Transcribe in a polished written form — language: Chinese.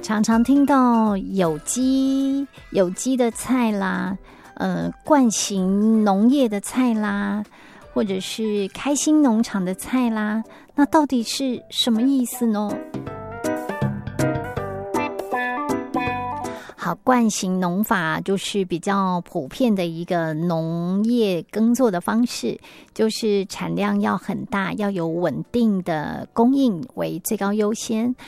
常常听到有机的菜啦，惯行农业的菜啦，或者是开心农场的菜啦，那到底是什么意思呢？好，惯行农法就是比较普遍的一个农业耕作的方式，就是产量要很大，要有稳定的供应为最高优先，